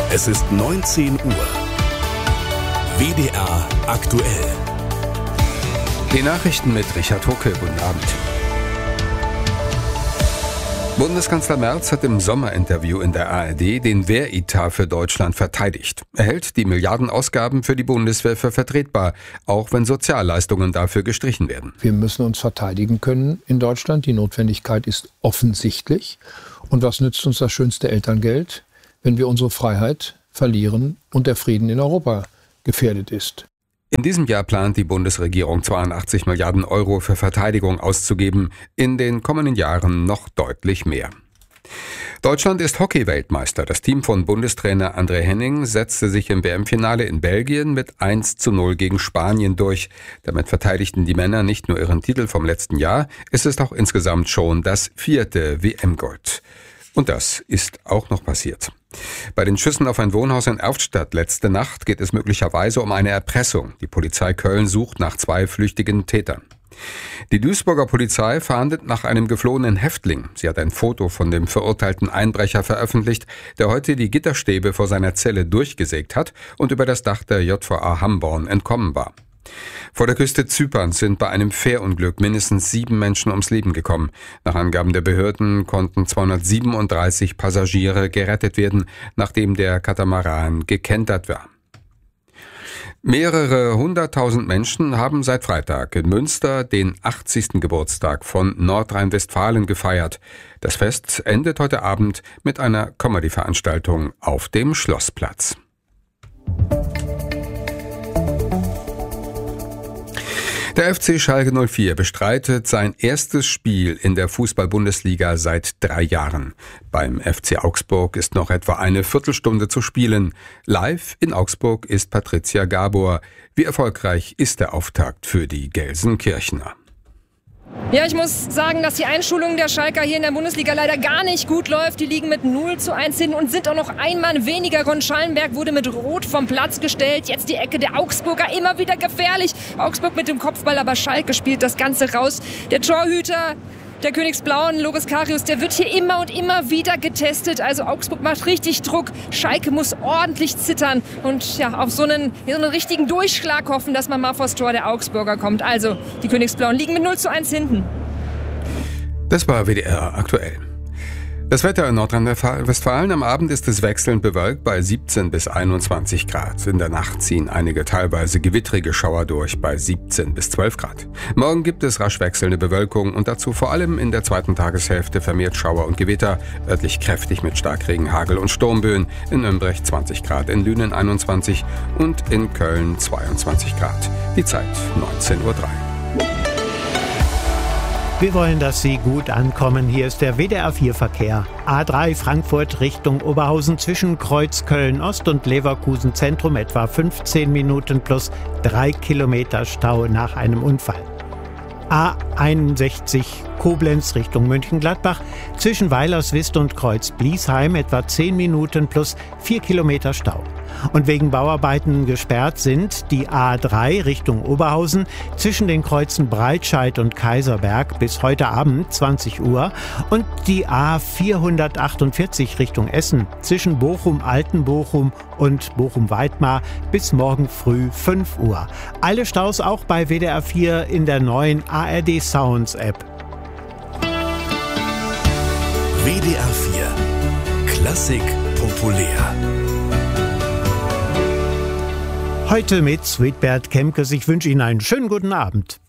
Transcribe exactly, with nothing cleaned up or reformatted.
Es ist neunzehn Uhr. W D R aktuell. Die Nachrichten mit Richard Hucke. Guten Abend. Bundeskanzler Merz hat im Sommerinterview in der A R D den Wehretat für Deutschland verteidigt. Er hält die Milliardenausgaben für die Bundeswehr für vertretbar, auch wenn Sozialleistungen dafür gestrichen werden. Wir müssen uns verteidigen können in Deutschland. Die Notwendigkeit ist offensichtlich. Und was nützt uns das schönste Elterngeld, wenn wir unsere Freiheit verlieren und der Frieden in Europa gefährdet ist? In diesem Jahr plant die Bundesregierung zweiundachtzig Milliarden Euro für Verteidigung auszugeben, in den kommenden Jahren noch deutlich mehr. Deutschland ist Hockey-Weltmeister. Das Team von Bundestrainer André Henning setzte sich im W M-Finale in Belgien mit eins zu null gegen Spanien durch. Damit verteidigten die Männer nicht nur ihren Titel vom letzten Jahr, es ist auch insgesamt schon das vierte W M-Gold. Und das ist auch noch passiert. Bei den Schüssen auf ein Wohnhaus in Erftstadt letzte Nacht geht es möglicherweise um eine Erpressung. Die Polizei Köln sucht nach zwei flüchtigen Tätern. Die Duisburger Polizei fahndet nach einem geflohenen Häftling. Sie hat ein Foto von dem verurteilten Einbrecher veröffentlicht, der heute die Gitterstäbe vor seiner Zelle durchgesägt hat und über das Dach der J V A Hamborn entkommen war. Vor der Küste Zyperns sind bei einem Fährunglück mindestens sieben Menschen ums Leben gekommen. Nach Angaben der Behörden konnten zweihundertsiebenunddreißig Passagiere gerettet werden, nachdem der Katamaran gekentert war. Mehrere hunderttausend Menschen haben seit Freitag in Münster den achtzigsten Geburtstag von Nordrhein-Westfalen gefeiert. Das Fest endet heute Abend mit einer Comedy-Veranstaltung auf dem Schlossplatz. Der F C Schalke null vier bestreitet sein erstes Spiel in der Fußball-Bundesliga seit drei Jahren. Beim F C Augsburg ist noch etwa eine Viertelstunde zu spielen. Live in Augsburg ist Patricia Gabor. Wie erfolgreich ist der Auftakt für die Gelsenkirchener? Ja, ich muss sagen, dass die Einschulung der Schalker hier in der Bundesliga leider gar nicht gut läuft. Die liegen mit null zu eins hin und sind auch noch ein Mann weniger. Ron Schallenberg wurde mit Rot vom Platz gestellt. Jetzt die Ecke der Augsburger, immer wieder gefährlich. Augsburg mit dem Kopfball, aber Schalke spielt das Ganze raus. Der Torhüter der Königsblauen, Loris Karius, der wird hier immer und immer wieder getestet. Also Augsburg macht richtig Druck. Schalke muss ordentlich zittern und ja, auf so einen, so einen richtigen Durchschlag hoffen, dass man mal vors Tor der Augsburger kommt. Also die Königsblauen liegen mit null zu eins hinten. Das war W D R aktuell. Das Wetter in Nordrhein-Westfalen: Am Abend ist es wechselnd bewölkt bei siebzehn bis einundzwanzig Grad. In der Nacht ziehen einige teilweise gewittrige Schauer durch bei siebzehn bis zwölf Grad. Morgen gibt es rasch wechselnde Bewölkung und dazu vor allem in der zweiten Tageshälfte vermehrt Schauer und Gewitter, örtlich kräftig mit Starkregen, Hagel und Sturmböen. In Nürnberg zwanzig Grad, in Lünen einundzwanzig und in Köln zweiundzwanzig Grad. Die Zeit neunzehn Uhr drei. Wir wollen, dass Sie gut ankommen. Hier ist der W D R vier Verkehr. A drei Frankfurt Richtung Oberhausen zwischen Kreuz Köln-Ost und Leverkusen Zentrum etwa fünfzehn Minuten plus drei Kilometer Stau nach einem Unfall. A einundsechzig Koblenz Richtung Mönchengladbach zwischen Weilerswist und Kreuz Bliesheim etwa zehn Minuten plus vier Kilometer Stau. Und wegen Bauarbeiten gesperrt sind die A drei Richtung Oberhausen zwischen den Kreuzen Breitscheid und Kaiserberg bis heute Abend zwanzig Uhr und die A vierhundertachtundvierzig Richtung Essen zwischen Bochum-Altenbochum und Bochum-Weidmar bis morgen früh fünf Uhr. Alle Staus auch bei W D R vier in der neuen A R D Sounds App. W D R vier Klassik populär. Heute mit Sweetbert Kemkes. Ich wünsche Ihnen einen schönen guten Abend.